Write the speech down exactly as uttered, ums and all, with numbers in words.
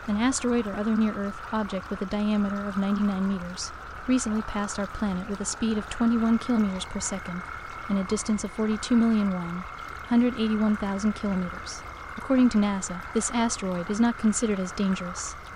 An asteroid or other near-Earth object with a diameter of ninety-nine meters recently passed our planet with a speed of twenty-one kilometers per second and a distance of forty-two million one hundred eighty-one thousand kilometers. According to NASA, this asteroid is not considered as dangerous